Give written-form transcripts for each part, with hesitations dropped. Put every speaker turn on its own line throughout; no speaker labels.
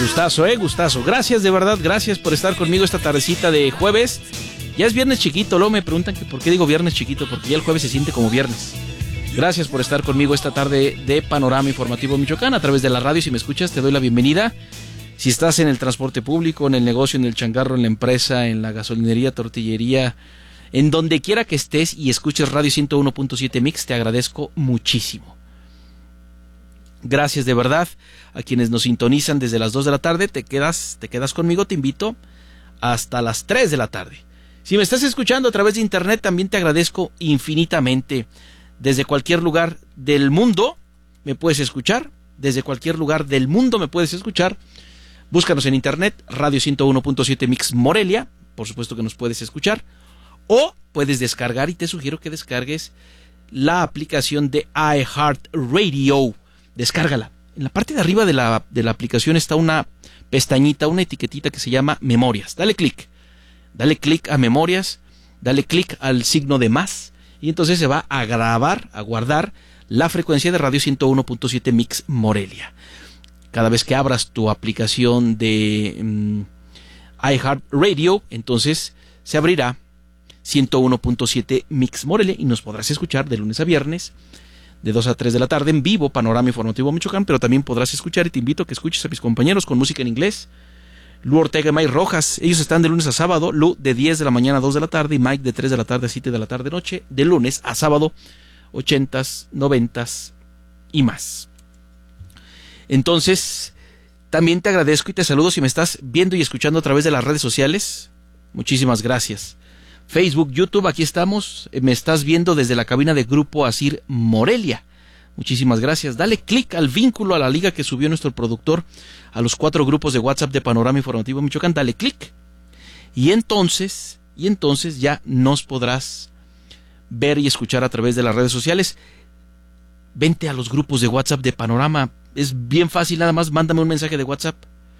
Gustazo, gustazo. Gracias, de verdad, gracias por estar conmigo esta tardecita de jueves. Ya es viernes chiquito, luego me preguntan que por qué digo viernes chiquito, porque ya el jueves se siente como viernes. Gracias por estar conmigo esta tarde de Panorama Informativo Michoacán a través de la radio. Si me escuchas, te doy la bienvenida. Si estás en el transporte público, en el negocio, en el changarro, en la empresa, en la gasolinería, tortillería, en donde quiera que estés y escuches Radio 101.7 Mix, te agradezco muchísimo. Gracias de verdad a quienes nos sintonizan desde las 2 de la tarde. Te quedas conmigo, te invito hasta las 3 de la tarde. Si me estás escuchando a través de internet, también te agradezco infinitamente. Desde cualquier lugar del mundo me puedes escuchar. Desde cualquier lugar del mundo me puedes escuchar. Búscanos en internet, Radio 101.7 Mix Morelia. Por supuesto que nos puedes escuchar. O puedes descargar, y te sugiero que descargues la aplicación de iHeartRadio. Descárgala. En la parte de arriba de la aplicación está una pestañita, una etiquetita que se llama Memorias. Dale clic. Dale clic a Memorias. Dale clic al signo de más. Y entonces se va a grabar, a guardar la frecuencia de Radio 101.7 Mix Morelia. Cada vez que abras tu aplicación de iHeartRadio, entonces se abrirá 101.7 Mix Morelia y nos podrás escuchar de lunes a viernes de 2 a 3 de la tarde en vivo, Panorama Informativo Michoacán, pero también podrás escuchar, y te invito a que escuches a mis compañeros con música en inglés, Lu Ortega y Mike Rojas. Ellos están de lunes a sábado, Lu de 10 de la mañana a 2 de la tarde y Mike de 3 de la tarde a 7 de la tarde noche, de lunes a sábado, 80s, 90s y más. Entonces, también te agradezco y te saludo si me estás viendo y escuchando a través de las redes sociales. Muchísimas gracias. Facebook, YouTube, aquí estamos. Me estás viendo desde la cabina de Grupo Asir Morelia. Muchísimas gracias. Dale clic al vínculo, a la liga que subió nuestro productor a los 4 grupos de WhatsApp de Panorama Informativo Michoacán. Dale clic. Y entonces ya nos podrás ver y escuchar a través de las redes sociales. Vente a los grupos de WhatsApp de Panorama. Es bien fácil, nada más mándame un mensaje de WhatsApp.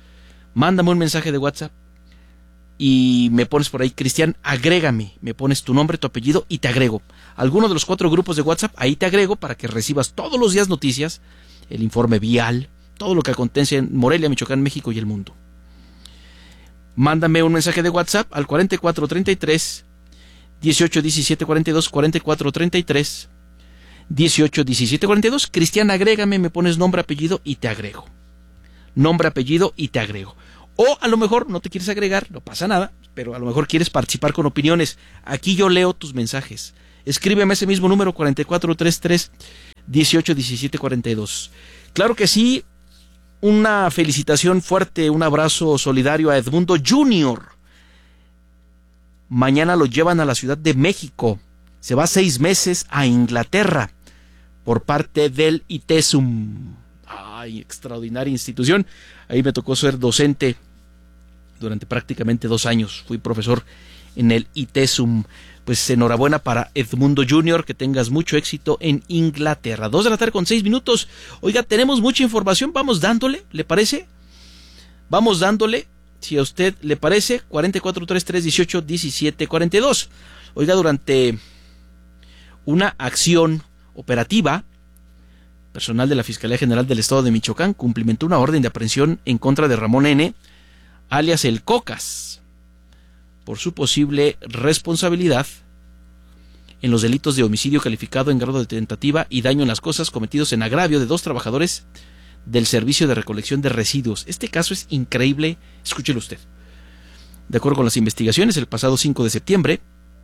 Y me pones por ahí, Cristian, agrégame. Me pones tu nombre, tu apellido y te agrego. Alguno de los 4 grupos de WhatsApp, ahí te agrego para que recibas todos los días noticias, el informe vial, todo lo que acontece en Morelia, Michoacán, México y el mundo. Mándame un mensaje de WhatsApp al 4433 1817 42, 4433 1817 42. Cristian, agrégame, me pones nombre, apellido y te agrego. O a lo mejor no te quieres agregar, no pasa nada, pero a lo mejor quieres participar con opiniones. Aquí yo leo tus mensajes. Escríbeme ese mismo número, 4433 1817 42. Claro que sí, una felicitación fuerte, un abrazo solidario a Edmundo Jr. Mañana lo llevan a la Ciudad de México. Se va 6 meses a Inglaterra por parte del ITESUM. Ay, extraordinaria institución. Ahí me tocó ser docente durante prácticamente 2 años. Fui profesor en el ITESUM. Pues enhorabuena para Edmundo Jr., que tengas mucho éxito en Inglaterra. 2 de la tarde con 6 minutos. Oiga, tenemos mucha información. Vamos dándole, ¿le parece? Vamos dándole, si a usted le parece, 4433 1817 42. Oiga, durante una acción operativa, personal de la Fiscalía General del Estado de Michoacán cumplimentó una orden de aprehensión en contra de Ramón N., alias El Cocas, por su posible responsabilidad en los delitos de homicidio calificado en grado de tentativa y daño en las cosas cometidos en agravio de 2 trabajadores del Servicio de Recolección de Residuos. Este caso es increíble, escúchelo usted. De acuerdo con las investigaciones, el pasado 5 de septiembre,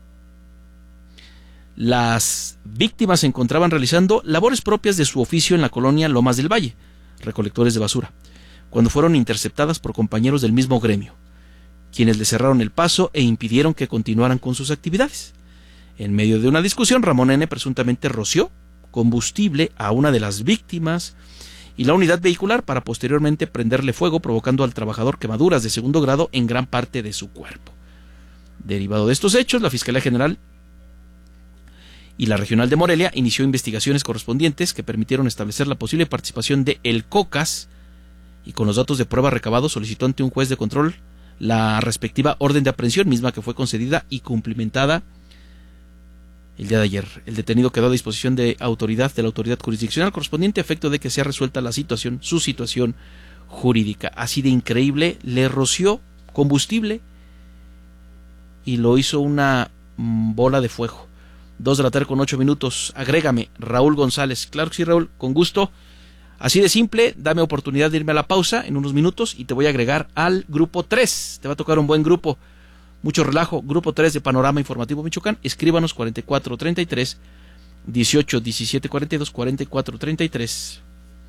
las víctimas se encontraban realizando labores propias de su oficio en la colonia Lomas del Valle, recolectores de basura, cuando fueron interceptadas por compañeros del mismo gremio, quienes le cerraron el paso e impidieron que continuaran con sus actividades. En medio de una discusión, Ramón N. presuntamente roció combustible a una de las víctimas y la unidad vehicular para posteriormente prenderle fuego, provocando al trabajador quemaduras de 2º grado en gran parte de su cuerpo. Derivado de estos hechos, la Fiscalía General y la Regional de Morelia inició investigaciones correspondientes que permitieron establecer la posible participación de El Cocas, y con los datos de prueba recabados solicitó ante un juez de control la respectiva orden de aprehensión, misma que fue concedida y cumplimentada el día de ayer. El detenido quedó a disposición de la autoridad jurisdiccional correspondiente a efecto de que sea resuelta su situación jurídica. Así de increíble, le roció combustible y lo hizo una bola de fuego. 2 de la tarde con 8 minutos. Agrégame, Raúl González. Claro que sí, Raúl, con gusto. Así de simple, dame oportunidad de irme a la pausa en unos minutos y te voy a agregar al grupo 3. Te va a tocar un buen grupo. Mucho relajo. Grupo 3 de Panorama Informativo Michoacán. Escríbanos 4433 18 17 42 4433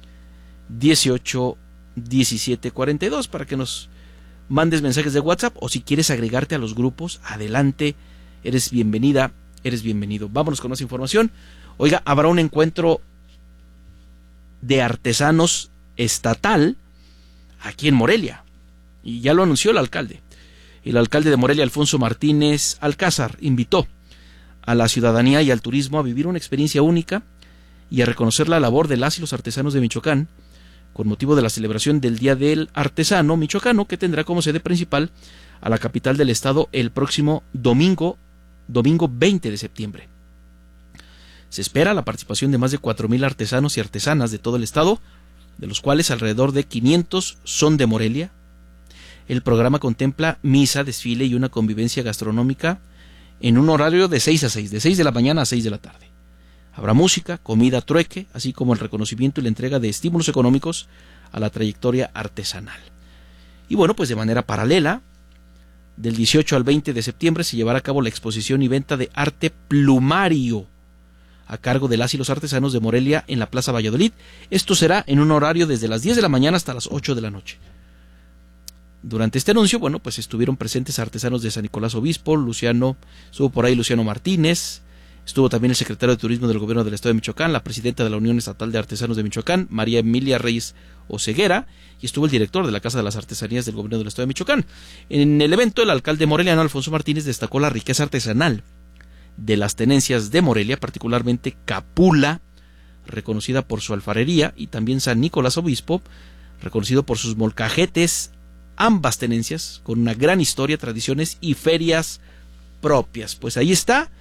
18 17 42 para que nos mandes mensajes de WhatsApp, o si quieres agregarte a los grupos, adelante, eres bienvenida, eres bienvenido. Vámonos con más información. Oiga, habrá un encuentro de artesanos estatal aquí en Morelia, y ya lo anunció el alcalde. El alcalde de Morelia, Alfonso Martínez Alcázar, invitó a la ciudadanía y al turismo a vivir una experiencia única y a reconocer la labor de las y los artesanos de Michoacán, con motivo de la celebración del Día del Artesano Michoacano, que tendrá como sede principal a la capital del estado el próximo domingo 20 de septiembre. Se espera la participación de más de 4,000 artesanos y artesanas de todo el estado, de los cuales alrededor de 500 son de Morelia. El programa contempla misa, desfile y una convivencia gastronómica en un horario de 6 a 6, de 6 de la mañana a 6 de la tarde. Habrá música, comida, trueque, así como el reconocimiento y la entrega de estímulos económicos a la trayectoria artesanal. Y bueno, pues de manera paralela, del 18 al 20 de septiembre se llevará a cabo la exposición y venta de arte plumario a cargo de las y los artesanos de Morelia en la Plaza Valladolid. Esto será en un horario desde las 10 de la mañana hasta las 8 de la noche. Durante este anuncio, bueno, pues estuvieron presentes artesanos de San Nicolás Obispo, estuvo por ahí Luciano Martínez, estuvo también el secretario de Turismo del Gobierno del Estado de Michoacán, la presidenta de la Unión Estatal de Artesanos de Michoacán, María Emilia Reyes Oseguera, y estuvo el director de la Casa de las Artesanías del Gobierno del Estado de Michoacán. En el evento, el alcalde moreliano, Alfonso Martínez, destacó la riqueza artesanal de las tenencias de Morelia, particularmente Capula, reconocida por su alfarería, y también San Nicolás Obispo, reconocido por sus molcajetes, ambas tenencias con una gran historia, tradiciones y ferias propias. Pues ahí está.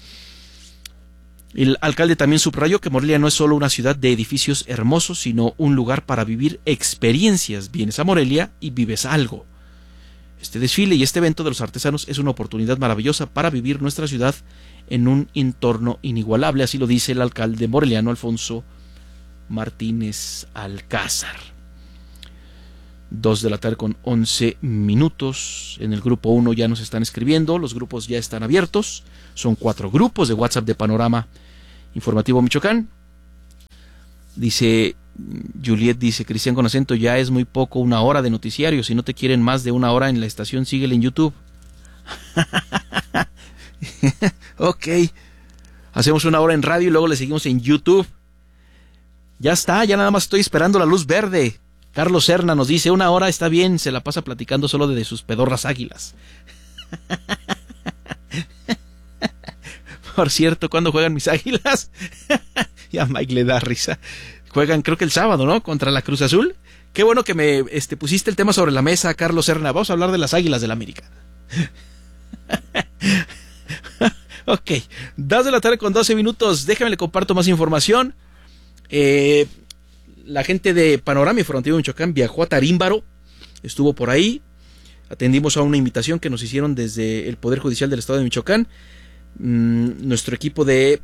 El alcalde también subrayó que Morelia no es solo una ciudad de edificios hermosos, sino un lugar para vivir experiencias. Vienes a Morelia y vives algo. Este desfile y este evento de los artesanos es una oportunidad maravillosa para vivir nuestra ciudad en un entorno inigualable, así lo dice el alcalde moreliano Alfonso Martínez Alcázar. 2 de la tarde con 11 minutos. En el grupo 1 ya nos están escribiendo, los grupos ya están abiertos. Son 4 grupos de WhatsApp de Panorama Informativo Michoacán. Dice Juliet, dice Cristian con acento, ya es muy poco 1 hora de noticiario. Si no te quieren más de 1 hora en la estación, síguele en YouTube. Ok. Hacemos 1 hora en radio y luego le seguimos en YouTube. Ya está, ya nada más estoy esperando la luz verde. Carlos Serna nos dice, 1 hora está bien, se la pasa platicando solo de sus pedorras águilas. Por cierto, ¿cuándo juegan mis águilas? Y a Mike le da risa. Juegan, creo que el sábado, ¿no? Contra la Cruz Azul. Qué bueno que me pusiste el tema sobre la mesa, Carlos Serna. Vamos a hablar de las Águilas del América. Ok, 2 de la tarde con 12 minutos. Déjame le comparto más información. La gente de Panorama Informativo Michoacán viajó a Tarímbaro. Estuvo por ahí. Atendimos a una invitación que nos hicieron desde el Poder Judicial del Estado de Michoacán. Nuestro equipo de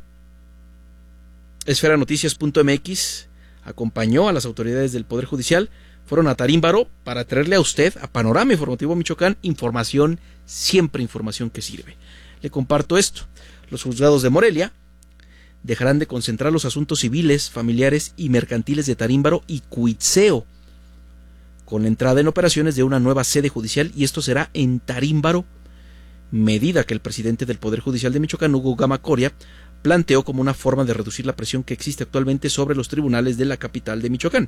esferanoticias.mx acompañó a las autoridades del Poder Judicial, fueron a Tarímbaro para traerle a usted, a Panorama Informativo Michoacán, información, siempre información que sirve. Le comparto esto. Los juzgados de Morelia dejarán de concentrar los asuntos civiles, familiares y mercantiles de Tarímbaro y Cuitzeo, con la entrada en operaciones de una nueva sede judicial, y esto será en Tarímbaro, medida que el presidente del Poder Judicial de Michoacán, Hugo Gama Coria, planteó como una forma de reducir la presión que existe actualmente sobre los tribunales de la capital de Michoacán.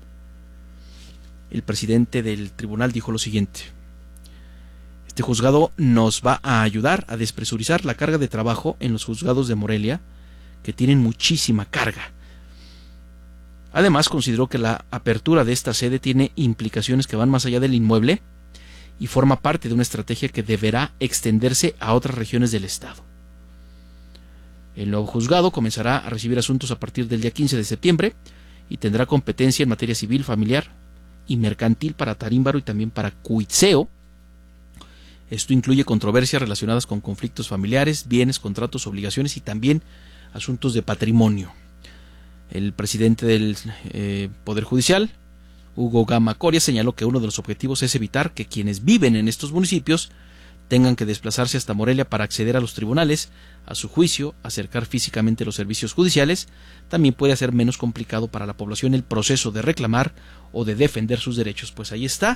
El presidente del tribunal dijo lo siguiente: este juzgado nos va a ayudar a despresurizar la carga de trabajo en los juzgados de Morelia, que tienen muchísima carga. Además, consideró que la apertura de esta sede tiene implicaciones que van más allá del inmueble y forma parte de una estrategia que deberá extenderse a otras regiones del estado. El nuevo juzgado comenzará a recibir asuntos a partir del día 15 de septiembre y tendrá competencia en materia civil, familiar y mercantil para Tarímbaro y también para Cuitzeo. Esto incluye controversias relacionadas con conflictos familiares, bienes, contratos, obligaciones y también asuntos de patrimonio. El presidente del Poder Judicial, Hugo Gama Coria, señaló que uno de los objetivos es evitar que quienes viven en estos municipios tengan que desplazarse hasta Morelia para acceder a los tribunales. A su juicio, acercar físicamente los servicios judiciales también puede hacer menos complicado para la población el proceso de reclamar o de defender sus derechos. Pues ahí está.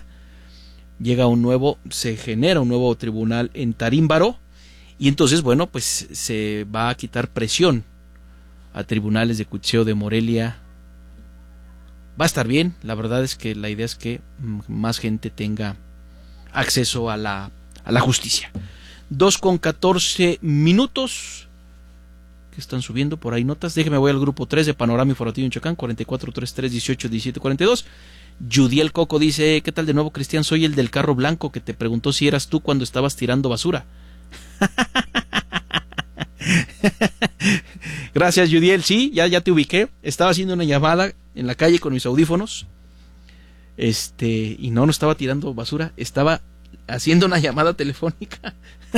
Se genera un nuevo tribunal en Tarímbaro y entonces, bueno, pues se va a quitar presión a tribunales de Cuitzeo, de Morelia. Va a estar bien. La verdad es que la idea es que más gente tenga acceso a la justicia. 2:14 minutos. Que están subiendo por ahí notas. Déjeme, voy al grupo 3 de Panorama Informativo en Michoacán, 4433181742. Yudiel Coco dice: ¿qué tal de nuevo, Cristian? Soy el del carro blanco que te preguntó si eras tú cuando estabas tirando basura. Gracias, Yudiel. Sí, ya te ubiqué. Estaba haciendo una llamada en la calle con mis audífonos. Y no estaba tirando basura, estaba haciendo una llamada telefónica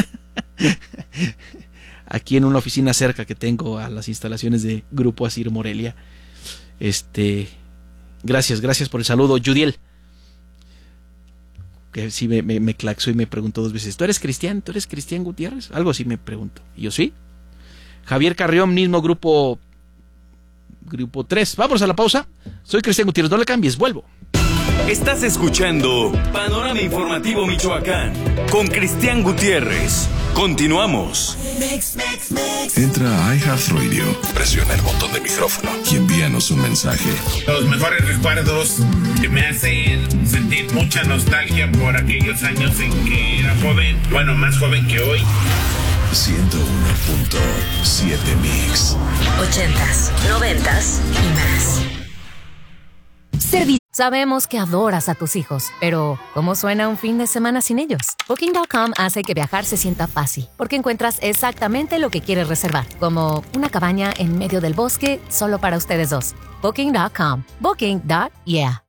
aquí en una oficina cerca que tengo a las instalaciones de Grupo Asir Morelia. Gracias por el saludo, Yudiel. Que sí me claxó y me preguntó 2 veces: ¿tú eres Cristian Gutiérrez? Algo así me preguntó. Y yo sí. Javier Carrión, mismo grupo 3. Vamos a la pausa. Soy Cristian Gutiérrez, no le cambies, vuelvo.
Estás escuchando Panorama Informativo Michoacán con Cristian Gutiérrez. Continuamos.
Entra a iHeartRadio, presiona el botón de micrófono y envíanos un mensaje.
Los mejores recuerdos que me hacen sentir mucha nostalgia por aquellos años en que era joven, bueno, más joven que hoy.
101.7 Mix.
80s, 90s y más.
Sabemos que adoras a tus hijos, pero ¿cómo suena un fin de semana sin ellos? Booking.com hace que viajar se sienta fácil, porque encuentras exactamente lo que quieres reservar, como una cabaña en medio del bosque solo para ustedes dos. Booking.com. Booking.yeah.